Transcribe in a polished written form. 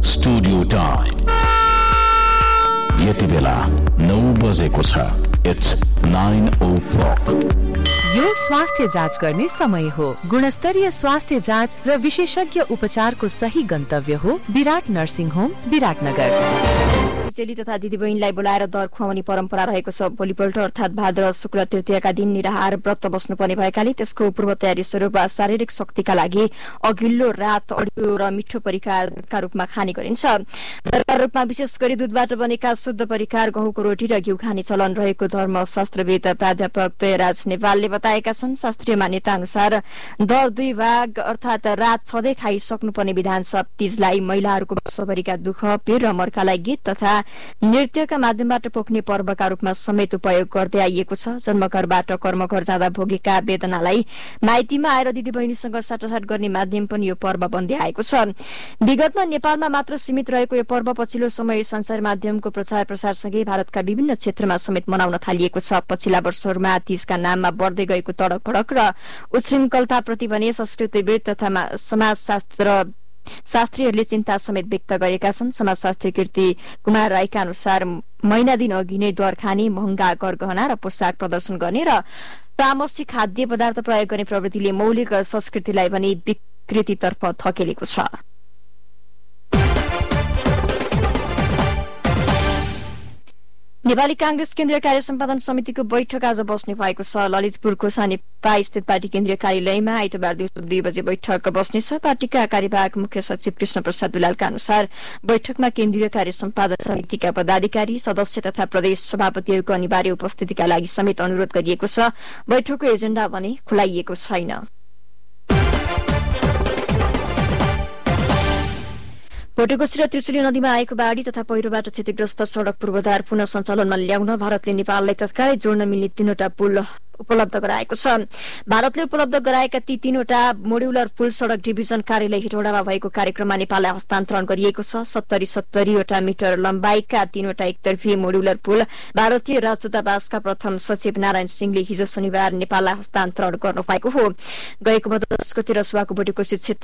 Studio time यति बेला 9 बजेको छ। It's 9 o'clock। यो स्वास्थ्य जाँच गर्ने समय हो। गुणस्तरीय स्वास्थ्य जाँच र विशेषज्ञ उपचारको सही गन्तव्य हो विराट नर्सिङ होम विराटनगर। चेली तथा दिदीबहिनीलाई बोलाएर दर खुवाउने परम्परा रहेको छ। भोलिपल्ट अर्थात् भाद्र शुक्ल तृतीयका दिन निराहार व्रत बस्नुपर्ने भएकाले त्यसको पूर्व तयारी स्वरूप शारीरिक शक्तिका लागि अघिल्लो रात अडियो र मिठो परिकारका रूपमा खाने गरिन्छ। सरकार रूपमा विशेष गरी दूधबाट बनेका शुद्ध परिकार, गहुँको रोटी र घिउ खाने चलन रहेको धर्मशास्त्रविद प्राध्यापक तयराज नेपालले बताएका छन्। शास्त्रीय मान्यता अनुसार दर 2 भाग अर्थात् रात छँदै खाइसक्नुपर्ने विधान छ। तीजलाई महिलाहरूको वर्षभरिका दुःख, पीर र मर्कालाई गीत तथा नृत्यका माध्यमबाट पोख्ने पर्वका रूपमा समेत उपयोग गर्दै आइएको छ। जन्मघरबाट कर्मघर जाँदा भोगेका वेदनालाई माइतीमा आएर दिदीबहिनीसँग साटासाट गर्ने माध्यम पनि यो पर्व बन्दै आएको छ। विगतमा नेपालमा मात्र सीमित रहेको यो पर्व पछिल्लो समय संसार माध्यमको प्रचार प्रसारसँगै भारतका विभिन्न क्षेत्रमा समेत मनाउन थालिएको छ। पछिल्ला वर्षहरूमा तीजका नाममा बढ्दै गएको तडक भडक र उच्छृङ्खलताप्रति भने संस्कृतिविद तथा शास्त्रीहरूले चिन्ता समेत व्यक्त गरेका छन्। समाजशास्त्री कीर्ति कुमार राईका अनुसार महिना दिन अघि नै दर खाने, महँगा गरगहना र पोसाक प्रदर्शन गर्ने र तामसिक खाद्य पदार्थ प्रयोग गर्ने प्रवृत्तिले मौलिक संस्कृतिलाई पनि विकृतितर्फ धकेलेको छ। नेपाली कांग्रेस केन्द्रीय कार्य सम्पादन समितिको बैठक आज बस्ने भएको छ। ललितपुरको सानेपा स्थित पार्टी केन्द्रीय कार्यालयमा आइतबार दिउँसो 2 बजे बैठक बस्नेछ। पार्टीका कार्यवाहक मुख्य सचिव कृष्ण प्रसाद दुलालका अनुसार बैठकमा केन्द्रीय कार्य सम्पादन समितिका पदाधिकारी, सदस्य तथा प्रदेश सभापतिहरूको अनिवार्य उपस्थितिका लागि समेत अनुरोध गरिएको छ। बैठकको एजेण्डा भने खुलाइएको छैन। भोटेकोशी र त्रिशुली नदीमा आएको बाढ़ी तथा पहिरोबाट क्षतिग्रस्त सड़क पूर्वाधार पुनः सञ्चालनमा ल्याउन भारतले नेपाललाई तत्कालै जोड्न मिल्ने 3वटा पुल उपलब्ध गराएको छ। भारतले उपलब्ध गराएका ती 3वटा मोड्युलर पुल सड़क डिभिजन कार्यालय हेटौडामा भएको कार्यक्रममा नेपाललाई हस्तान्तरण गरिएको छ। 70-70 मिटर लम्बाइका 3वटा एकतर्फी मोड्युलर पुल भारतीय राजदूतावासका प्रथम सचिव नारायण सिंहले हिजो शनिबार नेपाललाई हस्तान्तरण गर्नुभएको हो। गएको मधस्को तेरसुवाको भोटेकोशी